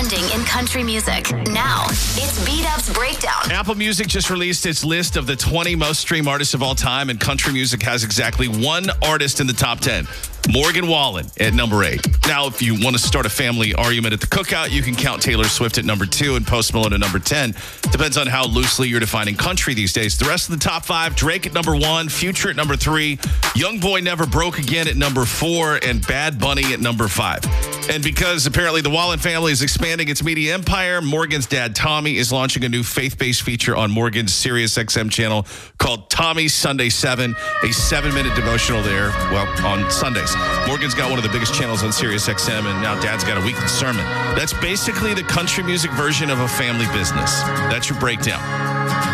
trending in country music. Now, it's Beat Up's Breakdown. Apple Music just released its list of the 20 most streamed artists of all time, and country music has exactly one artist in the top 10. Morgan Wallen at number 8. Now, if you want to start a family argument at the cookout, you can count Taylor Swift at number 2 and Post Malone at number 10. Depends on how loosely you're defining country these days. The rest of the top 5, Drake at number 1, Future at number 3, Young Boy Never Broke Again at number 4, and Bad Bunny at number 5. And because apparently the Wallen family is expanding its media empire, Morgan's dad, Tommy, is launching a new faith-based feature on Morgan's SiriusXM channel called Tommy's Sunday 7, a 7-minute devotional there, well, on Sundays. Morgan's got one of the biggest channels on SiriusXM, and now Dad's got a weekly sermon. That's basically the country music version of a family business. That's your breakdown.